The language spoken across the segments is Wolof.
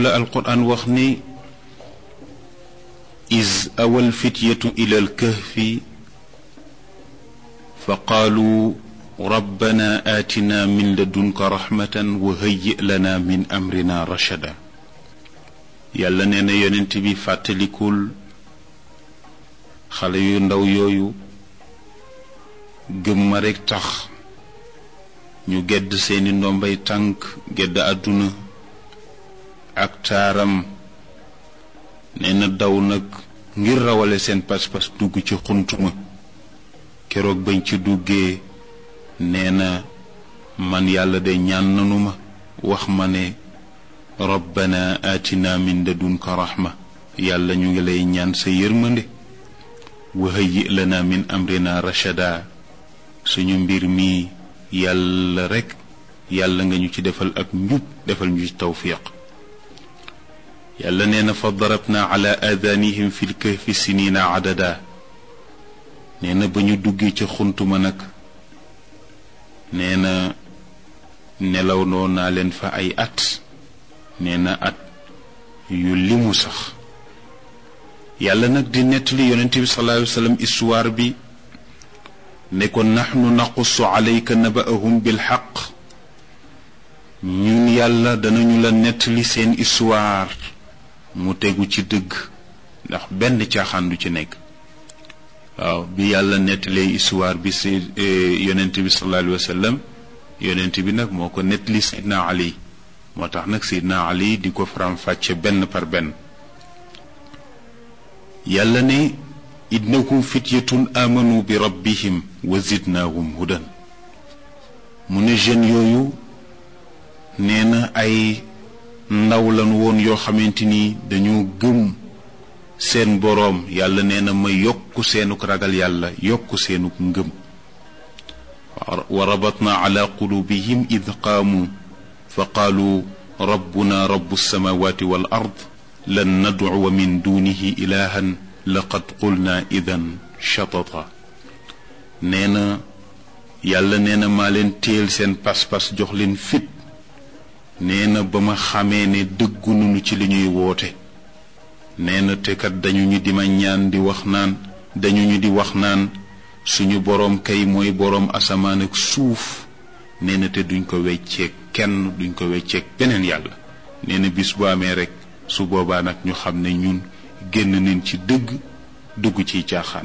moom la alquran wax ni iz awal fityatu ila alkahfi fa qaalu rabbana aatina min ladunka rahmatan wa hayyi lana min amrina rachada. yàlla nee na yonent bi fàttalikul xale yu ndaw yooyu gëm ma rekk tax ñu gedd seeni ndombay tànk gedd àdduna ak taaram nee na daw nag ngir rawale seen pas-pas dugg ci xuntuma. keroog bañ ci duggee nee na man yàlla de ñaan nanu ma wax ma ne rabbana aatina min ladunka rahma, yàlla ñu ngi lay ñaan sa yërmande, wa hayyi lana min amrina rachada, suñu mbir mi yàlla rekk yàlla nga ñu ci defal ak njub, defal ñu ci tawfiq. yàlla nee na fa darabna ala aadanihim fi lkahfi sinina adada. nee na ba ñu duggee ca xuntuma nag nee na nelaw noo naa leen fa ay at, nee na at yu limu sax. yàlla nag di nettali yonent bi sallallahu alayhi wa sallam histoire bi ne ko naxnu naqussu alayka naba'ahum bilxaq, ñun yàlla danañu la nettali seen histoire mu tegu ci dëgg, ndax benn caaxaan du ci nekk. waaw bi yàlla nettalee histoire bi si yonent bi sallallahu alayhi wa sallam, yonent bi nag moo ko nettali Seydina Ali, moo tax nag Seydina Ali di ko faram-fàcce benn par benn. yàlla ne innahum fityatun amanu bi rabbihim wa zidnaahum hudan. mu ne jeunes yooyu nee na ay ndaw lan woon yoo xamante ni dañoo gëm seen boroom. yàlla nee na ma yokku seenuk ragal yàlla, yokku seenuk ngëm. wa rabatna ala qulubihim id qaamu fa qaalu rabbuna rabbu samawati wal ard lan nad'uwa min dunihi ilahan laqad qulna idan shatata. nee na yàlla nee na maa leen téel seen pas-pas, jox leen fit. nee na ba ma xamee ne dëggu nunu ci li ñuy woote. nee na te kat dañu ñu di ma ñaan di wax naan, dañu ñu di wax naan suñu boroom kay mooy boroom asamaan ak suuf. nee na te duñ ko wecceeg kenn, duñ ko wecceeg beneen yàlla. nee na bis bu amee rekk su boobaa nag ñu xam ne ñun génn nañ ci dëgg, dugg ciy caaxaan.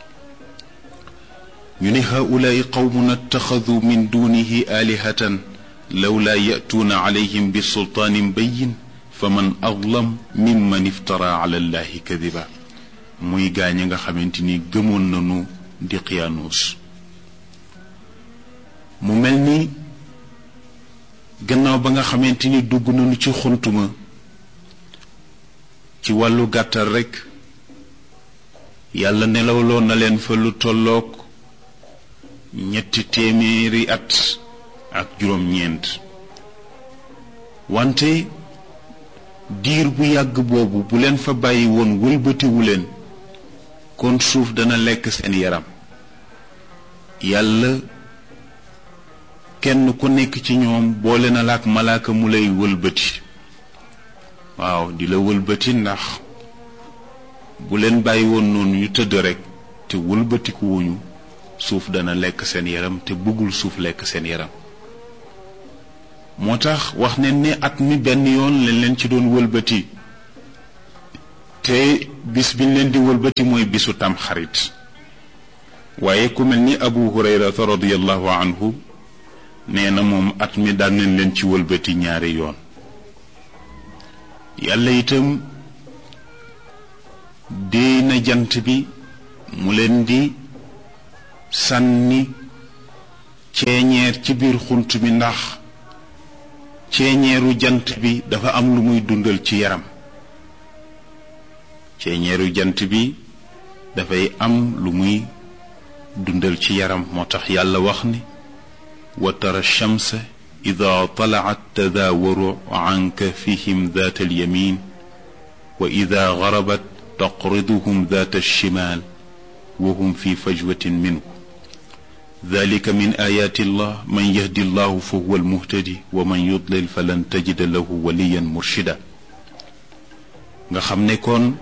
ñu ne haulaai qawmun attaxadu min dunihi aalihatan lawlaa ya'tuuna alayhim bi sultaanin bayyin fa man adlam mimman iftara ala allahi kadiba. muy gaañ nga xamante ni gëmoon nañu Diqyaanus. mu mel ni gannaaw ba nga xamante ni dugg nañu ci xuntuma, ci wàllu gàttal rekk yàlla nelawloon na leen fa lu tolloog 300 at ak juróom-ñeent. wante diir bu yàgg boobu bu leen fa bàyyi woon wëlbatiwu leen, kon suuf dana lekk seen yaram. yàlla kenn ku nekk ci ñoom boole na la ak malaaka mu lay wëlbati. waaw di la wëlbati, ndax bu leen bàyyi woon noonu ñu tëdd rekk te wëlbatiku wuñu, suuf dana lekk seen yaram te bëggul suuf lekk seen yaram. moo tax wax ne ne at mi benn yoon lañ leen ci doon wëlbati, te bis biñ leen di wëlbati mooy bisu tam xarit. waaye ku mel ni Abu Hurayrata radiyallahu anhu nee na moom at mi daan nañ leen ci wëlbati 2 yoon. yàlla itam déey na jant bi mu leen di sànni ceeñeer ci biir xunt mi, ndax ceeñeeru jant bi dafa am lu muy dundal ci yaram. ceeñeeru jant bi dafay am lu muy dundal ci yaram. moo tax yàlla wax ni wa tara shamsa ida talaat tadaawaru an kafihim daat alyamin wa ida garabat taqriduhum daat alchimal wa hum fi fajwatin minhu dalika min ayaati allah man yahdi allahu fa huwa almuhtadi wa man yudlil falan tajida lahu waliyan murshida. nga xam ne kon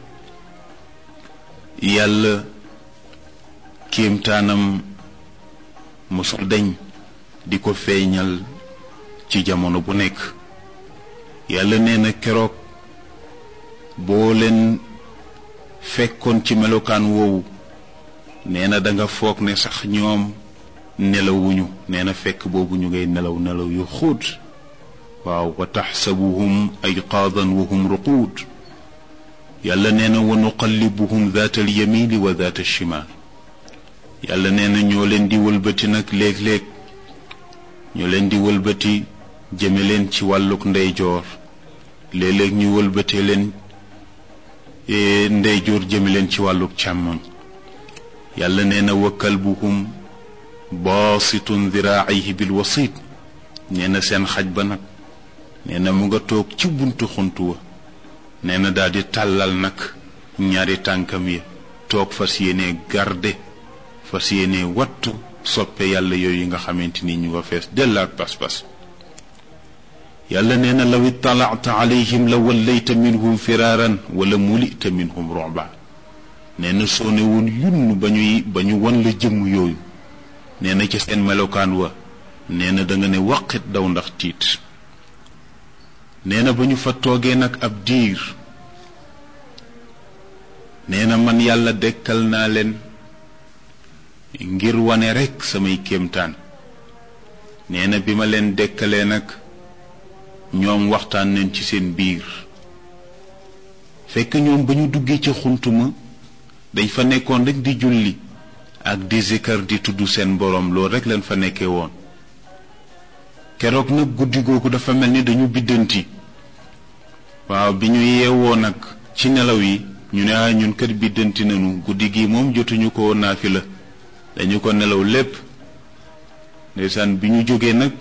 yàlla kéemtaanam mosul dañ di ko feeñal ci jamono bu nekk. yàlla nee na keroog boo leen fekkoon ci melokaan woowu nee na danga foog ne sax ñoom nelawuñu nee na fekk boobu ñu ngay nelaw nelaw yu xóot. waaw wa taxsabuhum ayqaadan wa hum ruquud. yàlla nee na wa nuqallibuhum daata alyamini wa daata alchimal. yàlla nee na ñoo leen di wëlbati nag léeg-léeg ñoo leen di wëlbati jëme leen ci wàlluk ndeyjoor léeg-léeg ñu wëlbatee leen ndeyjoor jëme leen ci wàlluk càmmoñ. yàlla nee na wa kalbuhum baasitun diraacihi bilwasit. nee na seen xaj ba nag nee na mu nga toog ci buntu xuntu wa nee na daal di tàllal nag ñaari tànkam ya toog fas yéene garde fas yéene wattu soppe yàlla yooyu nga xamante ni ñu nga fees dell ak pas-pas. yàlla nee na law ittalaata alayhim la wallayta minhum firaaran wala mulita minhum ru'ba. nee na soo ne woon yunn ba ñu wan la jëmm yooyu nee na ci seen melokaan wa nee na da nga ne waqit daw ndax tiit. nee na ba ñu fa toogee nag ab diir nee na man yàlla dekkal naa leen ngir wane rekk samay kéemtaan. nee na bi ma leen dekkalee nag ñoom waxtaan nañ ci seen biir fekk ñoom ba ñu duggee ca xuntuma dañ fa nekkoon rek di julli ak di zikar di tudd seen boroom loolu rek leen fa nekkee woon. keroog nag guddi googu dafa mel ni dañu biddanti. waaw bi ñu yeewoo nag ci nelaw yi ñu ne ñun kër biddanti nañu guddi gi moom jotuñu ko naafila dañu ko nelaw lépp. ndeysaan bi ñu jógee nag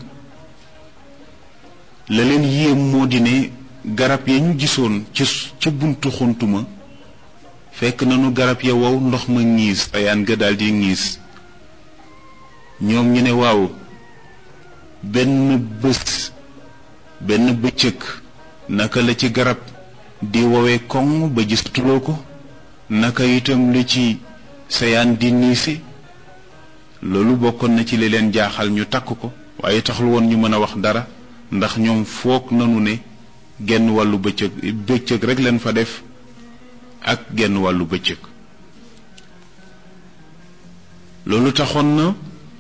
la leen yéem moo di ne garab ya ñu gisoon ca buntu xuntuma fekk nañu garab ya wow ndox ma ngiis ayaan ga daldi ngiis. ñoom ñu ne waaw benn bëccëg naka la ci garab di woowee koŋ ba gisatuloo ko naka itam la ci sayaan di niisi. loolu bokkoon na ci li leen jaaxal ñu takk ko waaye taxul woon ñu mën a wax dara ndax ñoom foog nanu ne genn wàllu bëccëg rek leen fa def ak genn wàllu bëccëg. loolu taxoon na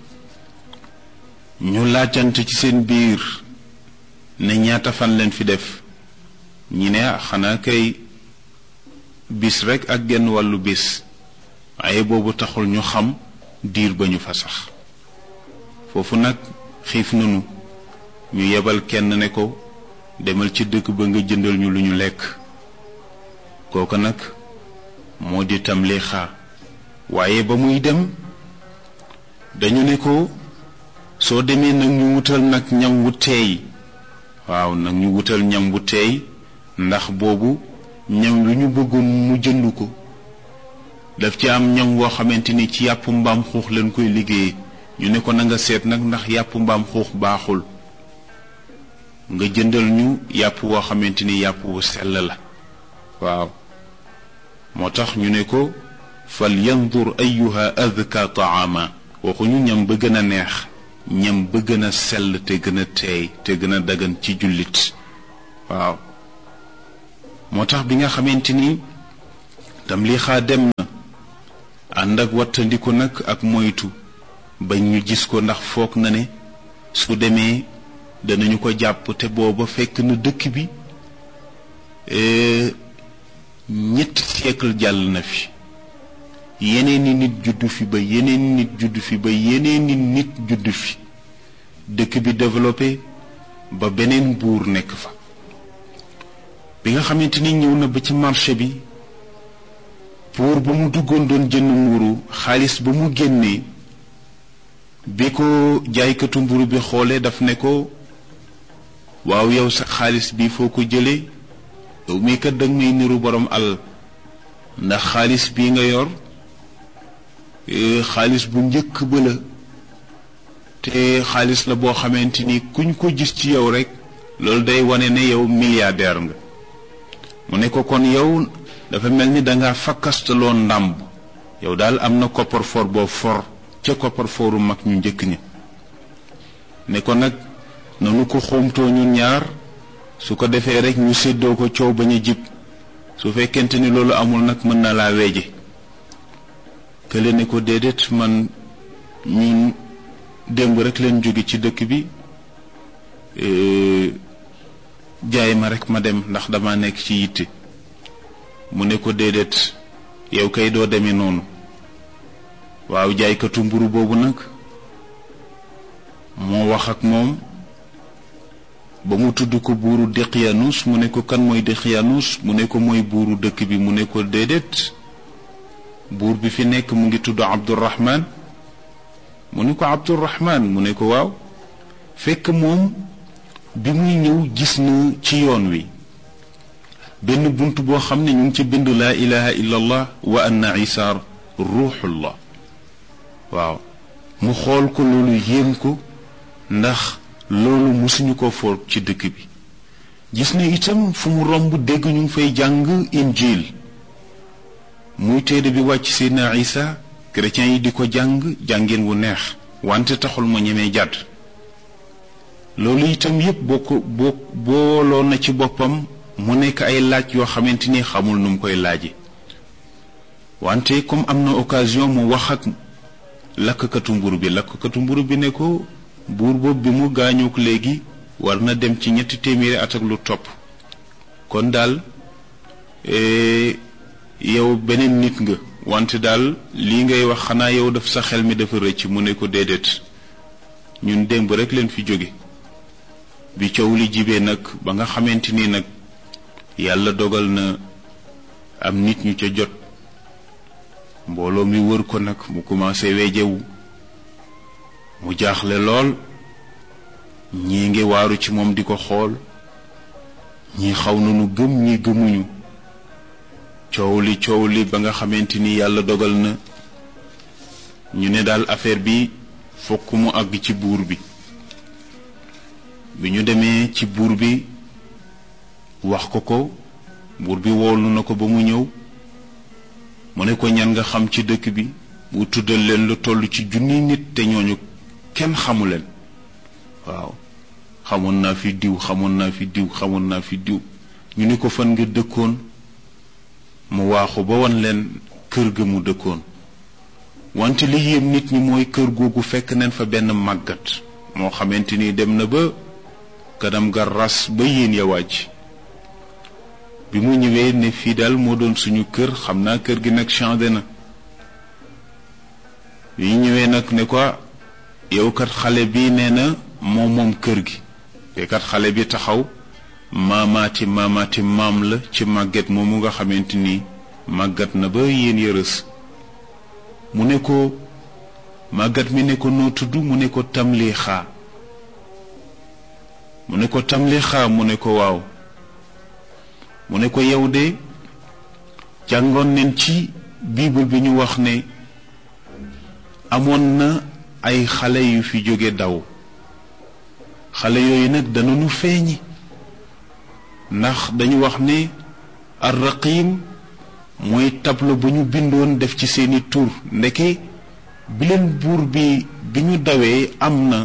ñu laajante ci seen biir ne ñaata fan leen fi def. ñi ne xanaa kay bis rek ak genn wàllu bis waaye boobu taxul ñu xam diir ba ñu fa sax. foofu nag xiif nanu ñu yebal kenn ne ko demal ci dëkk ba nga jëndal ñu lu ñu lekk. kooku nag moo di Tamlixa. waaye ba muy dem dañu ne ko soo demee nag ñu wutal nag ñam wu teey. waaw nag ñu wutal ñam wu teey ndax boobu ñam lu ñu bëggoon mu jënd ko daf ci am ñam woo xamante ni ci yàpp mbaam xuux leen koy liggéeyee. ñu ne ko na nga seet nag ndax yàpp mbaam xuux baaxul nga jëndal ñu yàpp woo xamante ni yàpp wu sell la. waaw moo tax ñu ne ko fal yandur ayyuha azka taama. waxuñu ñam ba gën a neex ñam ba gën a sell te gën a teey te gën a dagan ci jullit. waaw moo tax bi nga xamante ni Tamlixa dem na ànd ak wattandiku nag ak moytu bañ ñu gis ko ndax foog na ne su demee danañu ko jàpp te booba fekk na dëkk bi 7 siècle jàll na fi. yeneeni nit juddu fi ba yeneeni nit juddu fi ba yeneeni nit juddu fi dëkk bi développé ba beneen buur nekk fa. bi nga xamante ni ñëw na ba ci marché bi pour ba mu duggoon doon jënd mburu xaalis ba mu génnee bi ko jaaykatu mburu bi xoolee daf ne ko waaw yow sa xaalis bi foo ko jëlee yow mii kat danga may niru borom alal ndax xaalis bii nga yor xaalis bu njëkk ba la te xaalis la boo xamante ni kuñ ko gis ci yow rek loolu day wane ne yow milliardaire nga. mu ne ko kon yow dafa mel ni dangaa fakkastaloo ndàmb yow daal am na coffre-fort boo for ca coffre-fortu mag ñu njëkk ña ne ko nag nanu ko xóomtoo ñun ñaar su ko defee rek ñu séddoo ko coow bañ a jib su fekkente ni loolu amul nag mën na laa weeje kële ne ko déedéet man ñun démb rek leen jóge ci dëkk bi jaay ma rek ma dem ndax dama nekk ci yitte mu ne ko déedéet yow kay doo demee noonu waaw jaaykatu mburu boobu nag moo wax ak moom ba mu tudd ko buuru Daqyaanus mu ne ko kan mooy Daqyaanus mu ne ko mooy buuru dëkk bi mu ne ko déedéet buur bi fi nekk mu ngi tudd Abdurrahman mu ne ko Abdurrahman mu ne ko waaw fekk moom bi muy ñëw gis na ci yoon wi benn bunt boo xam ne ñu ngi ci bind laa ilaha illa allah wa anna isa ruuxullah waaw mu xool ko loolu yéem ko ndax loolu musuñu ko foog ci dëkk bi gis ne itam fu mu romb dégg ñu ngi fay jàng injil muy téere bi wàcc Seydina Isa chrétiens yi di ko jàng jàngeen wu neex wante taxul ma ñemee jàdd loolu itam yépp booloo na ci boppam mu nekk ay laaj yoo xamante ni xamul nu mu koy laaje wante comme am na occasion mu wax ak lakkatu mburu bi ne ko buur boobu bi mu gaañook léegi war na dem ci 3 téeméeri at ak lu topp kon daal yow beneen nit nga wante daal lii ngay wax xanaa yow daf sa xel mi dafa rëcc mu ne ko déedéet ñun démb rek leen fi jóge bi coow li jibee nag ba nga xamante ni nag yàlla dogal na am nit ñu ca jot mbooloo mi wër ko nag mu commencé weejewu mu jaaxle lool ñii ngi waaru ci moom di ko xool ñii xaw nañu gëm ñii gëmuñu coow li ba nga xamante ni yàlla dogal na ñu ne daal affaire bi fokk mu àgg ci buur bi ñu demee ci buur bi wax ko buur bi woolu na ko ba mu ñëw mu ne ko ñan nga xam ci dëkk bi bu tuddal leen lu toll ci 1000 nit te ñooñu kenn xamu leen waaw xamoon naa fi diw ñu ni ko fan nga dëkkoon mu waaxu ba wan leen kër ga mu dëkkoon wante li yéem nit ñi mooy kër googu fekk nañ fa benn màggat moo xamante ni dem na ba kanam ga ras ba yéen ya wàcc bi mu ñëwee ne fii daal moo doon suñu kër xam naa kër gi nag changé na bi ñu ñëwee nag ne ko yow kat xale bi nee na moom kër gi te kat xale bi taxaw maamaati maam la ci màgget moomu nga xamante ni màggat na ba yéen yërës mu ne ko màggat mi ne ko noo tudd mu ne ko Tamlixa mu ne ko waaw mu ne ko yow de jàngoon nañ ci bible bi ñu wax ne amoon na ay xale yu fi jóge daw xale yooyu nag danañu feeñi ndax dañu wax ne ar-raqim mooy tableau bu ñu bindoon def ci seeni tur ndeke bi leen buur bi ñu dawee am na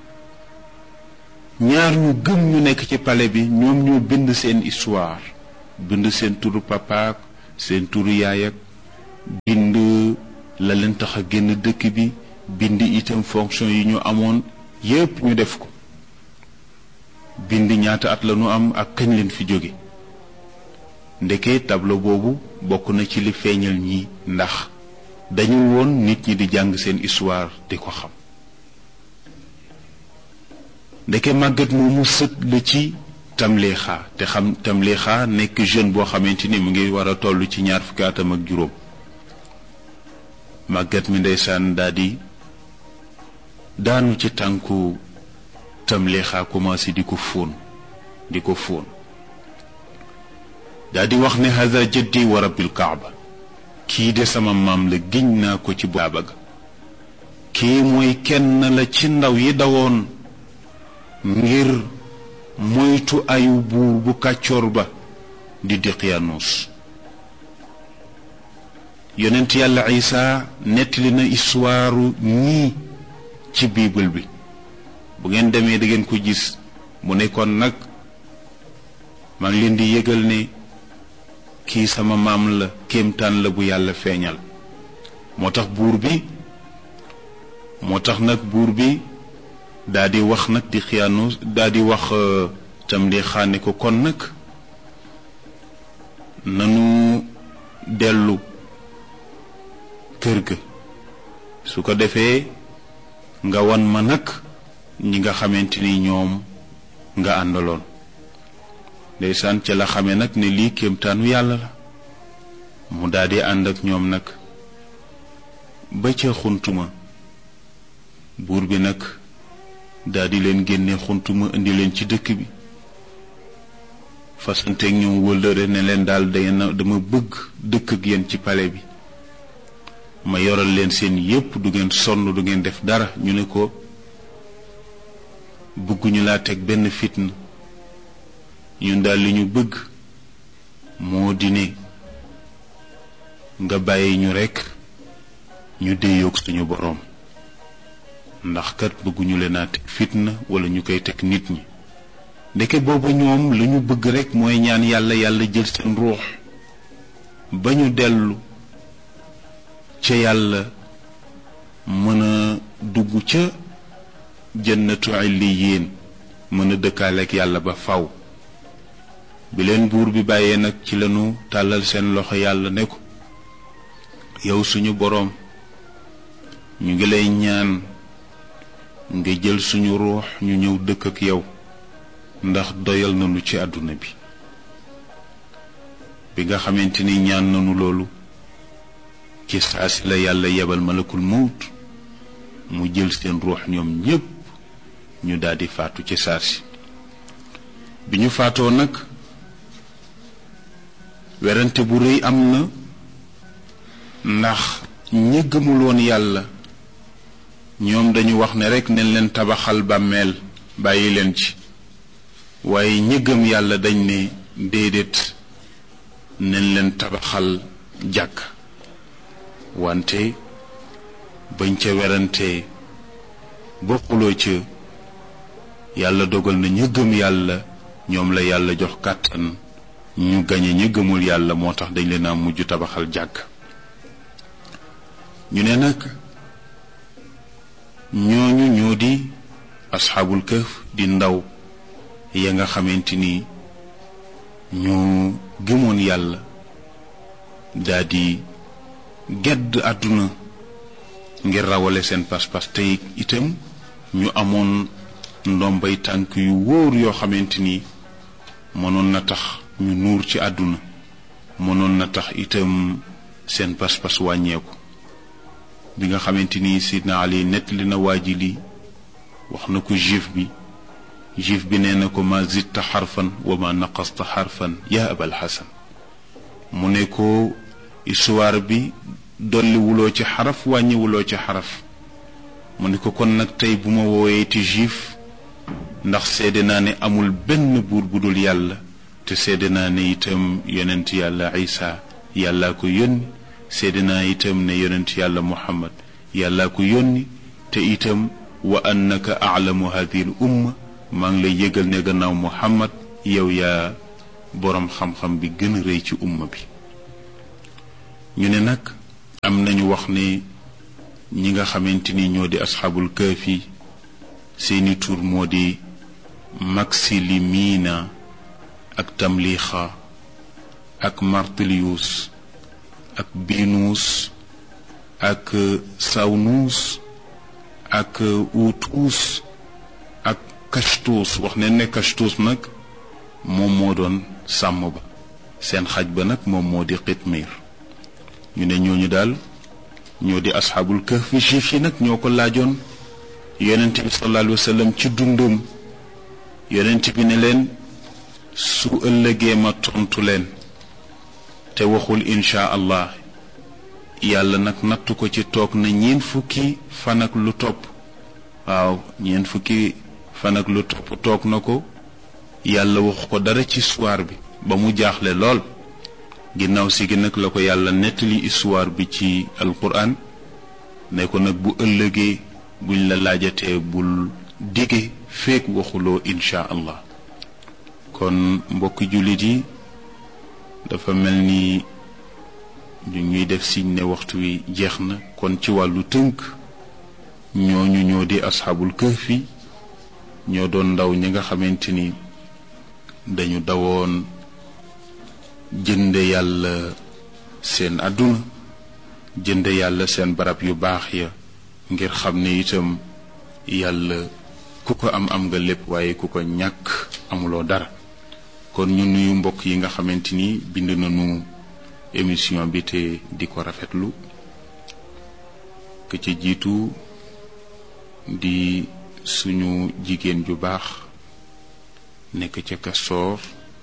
ñaar ñu gëm ñu nekk ci palais bi ñoom ñoo bind seen histoire bind seen turu papa seen turu yaay ak bind la leen tax a génn dëkk bi bind itam fonction yi ñu amoon yépp ñu def ko bind ñaata at la ñu am ak kañ leen fi jóge ndeke tableau boobu bokk na ci li feeñal ñi ndax dañu woon nit ñi di jàng seen histoire di ko xam ndeke màggat moomu sët la ci Tamlixa te xam Tamlixa nekk jeune boo xamante ni mu ngi war a toll ci 20 fukki atam ak juróom màggat mi ndeysaan daanu ci tànku Tamlixa commencé di ko fóon daa di wax ne hada jaddi wa rabbil kaaba kii de sama maam la giñ naa ko ci baaba ga kii mooy kenn la ci ndaw yi dawoon ngir moytu ayu buur bu kàccoor ba di Daqyaanus. yonent yàlla Isa nettali na histoire ñii ci bible bi, bu ngeen demee da ngeen ko gis. mu nekkoon nag maa ngi leen di yëgal ne kii sama maam la, kéemtaan la bu yàlla feeñal. moo tax nag buur bi daa di wax nag di Daqyaanus daa di wax tam di xaane ko kon nag nanu dellu kër ga, su ko defee nga wan ma nag ñi nga xamante ni ñoom nga àndaloon. ndeysaan ca la xamee nag ne lii kéemtaanu yàlla la. mu daldi ànd ak ñoom nag ba ca xuntuma. buur bi nag daldi leen génne xuntuma indi leen ci dëkk bi, fasanteeg ñoom wëllëre ne leen daal dama bëgg dëkk ak yéen ci palais bi, ma yoral leen seen yépp, du ngeen sonn, du ngeen def dara. ñu ne ko bëgguñu laa teg benn fitna, ñun daal li ñu bëgg moo di ne nga bàyyi ñu rekk ñu déyoog suñu boroom, ndax kat bëgguñu leen a teg fitna walla ñu koy teg nit ñi. ndeke boobu ñoom lu ñu bëgg rekk mooy ñaan yàlla jël seen ruux ba ñu dellu ca yàlla mën a dugg ca jannatu illiyin, mën a dëkkaaleek yàlla ba faw. bi leen buur bi bàyyee nag ci lañu tàllal seen loxo yàlla ne ko, yow suñu boroom, ñu ngi lay ñaan nga jël suñu ruux ñu ñëw dëkk ak yow, ndax doyal nañu ci àdduna bi. bi nga xamante ni ñaan nañu loolu, ci saasi la yàlla yebal malakul mawt mu jël seen ruux ñoom ñépp ñu daldi faatu ci saasi. bi ñu faatoo nag werante bu rëy am na, ndax ñi gëmul woon yàlla ñoom dañu wax ne rekk nañ leen tabaxal bàmmeel bàyyi leen ci, waaye ñi gëm yàlla dañ ne déedéet, nañ leen tabaxal jàkk. wante bañ ca werante ba xuloo ca, yàlla dogal na ñi gëm yàlla ñoom la yàlla jox kàttan ñu gañe ñi gëmul yàlla, moo tax dañ leen a mujj tabaxal jàkk. ñu ne nag ñooñu ñoo di asxaabul kahf, di ndaw ya nga xamante ni ñu gëmoon yàlla daldi gedd àdduna ngir rawale seen pas-pas, te itam ñu amoon ndombay tànk yu wóor yoo xamante ni mënoon na tax ñu nuur ci àdduna, mënoon na tax itam seen pas-pas wàññeeku. bi nga xamante ni Sidna Ali nettali na waaji li wax na ko juif bi nee na ko ma zitta xarfan wa ma naqasta xarfan yaa abal xasan. mu ne ko histoire bi dolliwuloo ci xaraf, wàññiwuloo ci xaraf. mu ne ko kon nag tey bu ma wooyee ti juif, ndax seede naa ne amul benn buur bu dul yàlla, te seede naa ne itam yonent yàlla Isa yàllaa ko yónni, seede naa itam ne yonent yàlla Muhammad yàllaa ko yónni, te itam wa annaka a'lamu hadhihi al umma, maa ngi lay yëgal ne gannaaw Muhammad yow yaa boroom xam-xam bi gën a rëy ci umma bi. ñu ne nag am nañu wax ne ñi nga xamante ni ñoo di asxaabul kahfi seeni tur moo di Maxilimiina ak Tamlixa ak Martilius ak Binuus ak Sawnuus ak Utuus ak Kashtuus. wax ne Kashtuus nag moom moo doon sàmm ba, seen xaj ba nag moom moo di Qitmiir. ñu ne ñooñu daal ñoo di asxaabul kahfi. juif yi nag ñoo ko laajoon yonent bi sallallahu alayhi wa sallam ci dundum. yonent bi ne leen su ëllëgee ma tontu leen, te waxul insha allah. yàlla nag nattu ko ci toog na ñeent fukki fan ak lu topp. waaw, ñeent fukki fan ak lu topp toog na ko. yàlla waxu ko dara ci soir bi, ba mu jaaxle lool ginnaaw si gi nag la ko yàlla nettali histoire bi ci alquran ne ko nag bu ëllëgee buñ la laajatee bul dige feek waxuloo insha allah. kon mbokki jullit yi dafa mel ni ñu ñuy def signe ne waxtu wi jeex na. kon ci wàllu tënk ñooñu ñoo di asxaabul kahfi ñoo doon ndaw ñi nga xamante ni dañu dawoon jënde yàlla seen àdduna jënde yàlla seen barab yu baax ya ngir xam ne itam yàlla ku ko am nga lépp waaye ku ko ñàkk amuloo dara. kon ñu nuyu mbokk yi nga xamante ni bind nañu émission bi te di ko rafetlu ke ci jiitu di suñu jigéen ju baax nekk ca Castor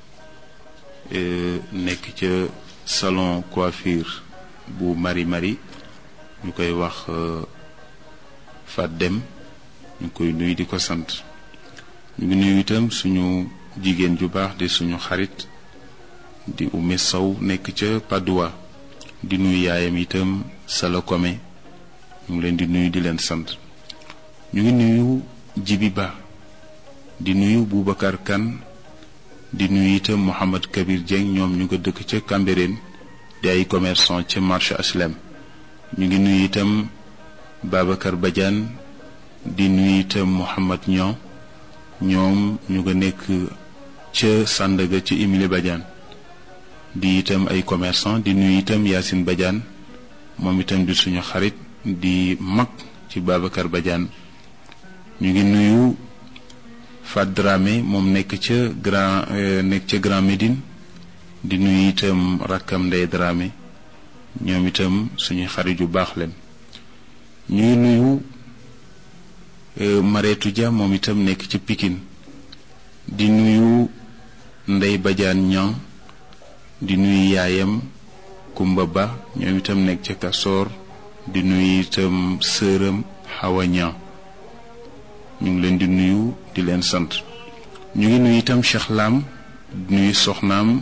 nekk ca salon coiffure bu Mari ñu koy wax Fat Dem ñu koy nuyu di ko sant. ñu ngi nuyu itam suñu jigéen ju baax di suñu xarit di Oumy Sow nekk ca Padoua di nuyu yaayam itam Sala Kome ñu ngi leen di nuyu di leen sant. ñu ngi nuyu Jibi Ba di nuyu Boubacar Kane di nuyu itam Mouhamad Kabir Dieng ñoom ñu nga dëkk ca Cambérène di ay commerçant ca marché HLM. ñu ngi nuyu itam Babacar Badiane di nuyu itam Mouhamad Niang ñoom ñu nga nekk ca Sandaga ci Émilie Badiane di itam ay commerçant. di nuyu itam Yacine Badiane moom itam di suñu xarit di mag ci Babacar Badiane. ñu ngi nuyu Fat Dramé moom nekk ca Grand Médine di nuyu itam rakkam Ndey Dramé ñoom itam suñu xarit yu baax leen. ñu ngi nuyu Mareetu Dia moom itam nekk ci Pikine di nuyu Ndey Badiane Niang di nuyu yaayam Kumba Ba ñoom itam nekk ca Castor di nuyu itam sëram Hawa Niang ñu ngi leen di nuyu di leen sant. ñu ngi nuyu itam Cheikh Lam di nuyu soxnaam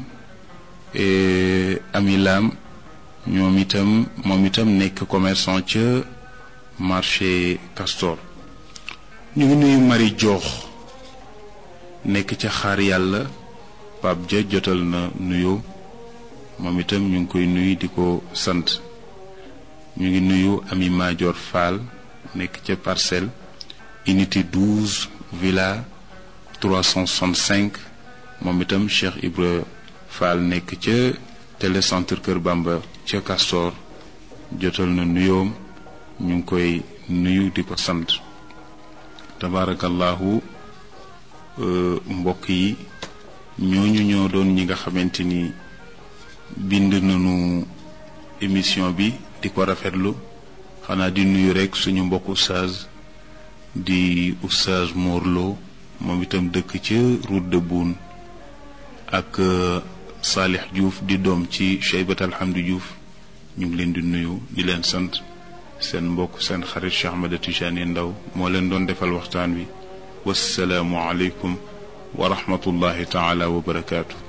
Ami Lam moom itam nekk commerçant ca marché Castor. ñu ngi nuyu Marie Diokh nekk ca Xaar Yàlla Pape Dia jotal na nuyoo moom itam ñu ngi koy nuyu di ko sant. ñu ngi nuyu Ami Madior Fall nekk ca Parcelles unité 12 villa 365 moom itam Cheikh Ibra Fall nekk ca télécentre Kër Bamba ca Castor jotal na nuyoom ñu ngi koy nuyu di ko sant. tabarakallahu mbokk yi ñooñu ñoo doon ñi nga xamante ni bind nañu émission bi di ko rafetlu. xanaa di nuyu rekk suñu mbokk oustaz di oustaz Morlo moom itam dëkk ca route de Boune ak Salih Diouf di doom ci Cheybat Alhamdi Diouf ñu ngi leen di nuyu di leen sant. seen mbokk seen xarit Cheikh Ahmed Tijani Ndaw moo leen doon defal waxtaan wi. wassalaamu aleykum wa rahmatullahi taala wa barakaatu.